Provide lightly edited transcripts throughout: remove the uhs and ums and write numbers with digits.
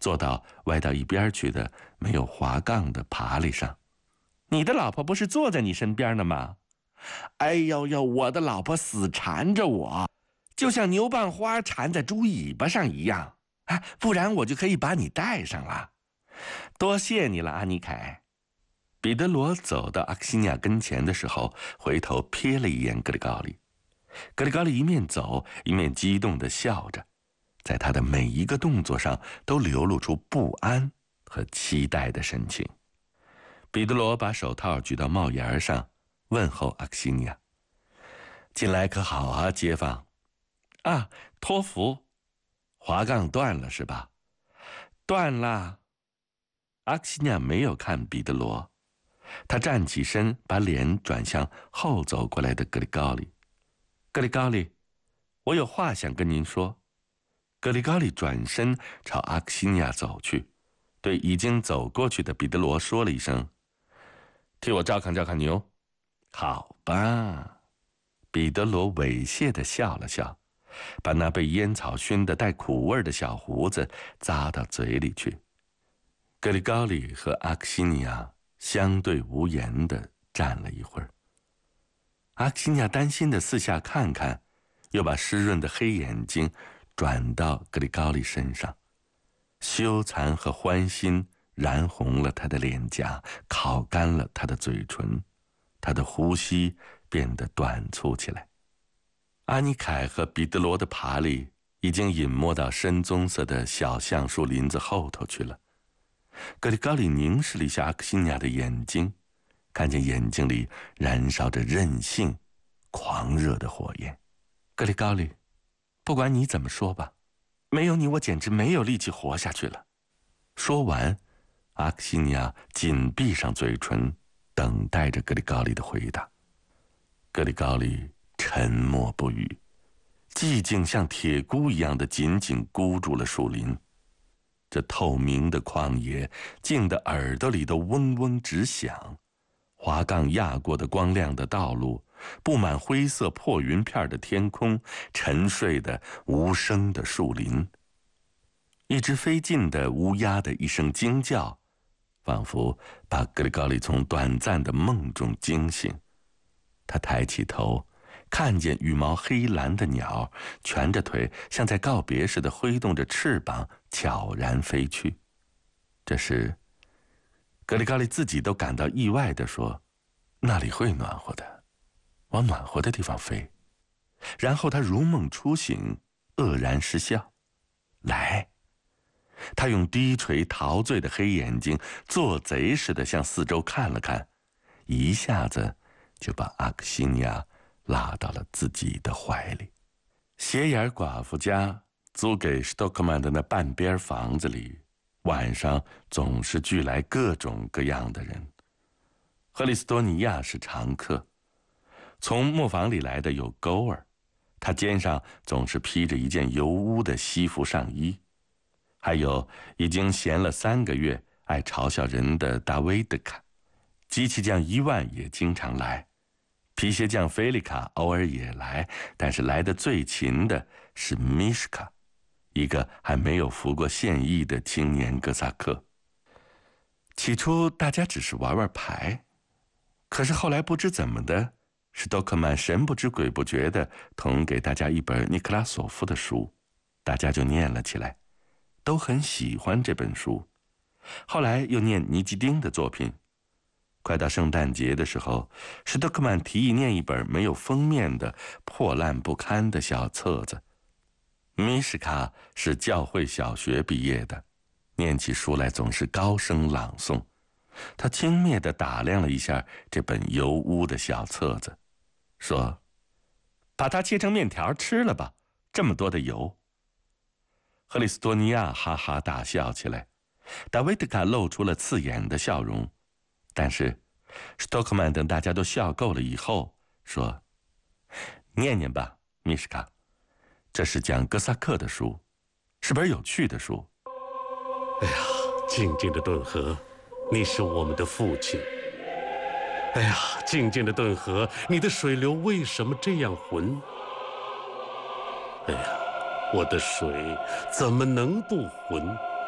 坐到歪到一边去的没有滑杠的爬犁上。你的老婆不是坐在你身边呢吗？哎呦呦，我的老婆死缠着我，就像牛蒡花缠在猪尾巴上一样。不然我就可以把你带上了。多谢你了，阿尼凯。彼得罗走到阿克西尼亚跟前的时候，回头瞥了一眼格里高利。格里高利一面走一面激动地笑着，在他的每一个动作上都流露出不安和期待的神情。彼得罗把手套举到帽檐上，问候阿克西尼亚：“近来可好啊，街坊？”“啊，托福。”“滑杠断了是吧？”“断了。”阿克西尼亚没有看彼得罗，他站起身，把脸转向后走过来的格里高利。“格里高利，我有话想跟您说。”格里高利转身朝阿克西尼亚走去，对已经走过去的彼得罗说了一声：“替我照看照看牛。”“好吧。”彼得罗猥亵地笑了笑，把那被烟草熏得带苦味的小胡子咂到嘴里去。格里高利和阿克西尼亚相对无言地站了一会儿。阿克西尼亚担心地四下看看，又把湿润的黑眼睛转到格里高利身上，羞惭和欢欣染红了他的脸颊，烤干了他的嘴唇，他的呼吸变得短促起来。阿尼凯和彼得罗的爬犁已经隐没到深棕色的小橡树林子后头去了。格里高利凝视了一下阿克西尼亚的眼睛，看见眼睛里燃烧着任性、狂热的火焰。“格里高利，不管你怎么说吧，没有你我简直没有力气活下去了。”说完，阿克西尼亚紧闭上嘴唇，等待着格里高利的回答。格里高利沉默不语，寂静像铁箍一样的紧紧箍住了树林。这透明的旷野静得耳朵里都嗡嗡直响，滑杠压过的光亮的道路，布满灰色破云片的天空，沉睡的无声的树林。一只飞进的乌鸦的一声惊叫，仿佛把格里高利从短暂的梦中惊醒。他抬起头，看见羽毛黑蓝的鸟蜷着腿，像在告别似的挥动着翅膀，悄然飞去。这时格里高利自己都感到意外地说：“那里会暖和的，往暖和的地方飞。”然后他如梦初醒，愕然失笑。“来！”他用低垂陶醉的黑眼睛做贼似的向四周看了看，一下子就把阿克西尼亚拉到了自己的怀里。斜眼寡妇家租给史托克曼的那半边房子里，晚上总是聚来各种各样的人。赫里斯多尼亚是常客，从磨坊里来的有勾儿，他肩上总是披着一件油污的西服上衣。还有已经闲了3个月爱嘲笑人的大卫德卡，机器匠伊万也经常来，皮鞋匠菲利卡偶尔也来，但是来得最勤的是米什卡，一个还没有服过现役的青年哥萨克。起初大家只是玩玩牌，可是后来不知怎么的，史多克曼神不知鬼不觉地同给大家一本尼克拉索夫的书，大家就念了起来，都很喜欢这本书。后来又念尼基丁的作品。快到圣诞节的时候，史多克曼提议念一本没有封面的破烂不堪的小册子。米什卡是教会小学毕业的，念起书来总是高声朗诵。他轻蔑地打量了一下这本油污的小册子，说：“把它切成面条吃了吧，这么多的油。”赫里斯多尼亚哈哈大笑起来，达维特卡露出了刺眼的笑容，但是史托克曼等大家都笑够了以后说：“念念吧，米什卡，这是讲哥萨克的书，是本有趣的书。” 哎呀，静静的顿河，你是我们的父亲。哎呀，静静的顿河，你的水流为什么这样浑？哎呀，我的水怎么能不浑？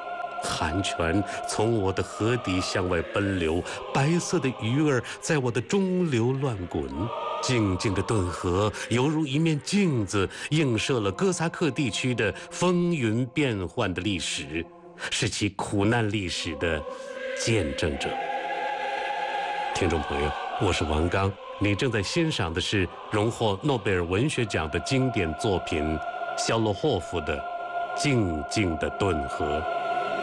寒泉从我的河底向外奔流，白色的鱼儿在我的中流乱滚。静静的顿河犹如一面镜子，映射了哥萨克地区的风云变幻的历史，是其苦难历史的见证者。听众朋友，我是王刚，你正在欣赏的是荣获诺贝尔文学奖的经典作品肖洛霍夫的《静静的顿河》。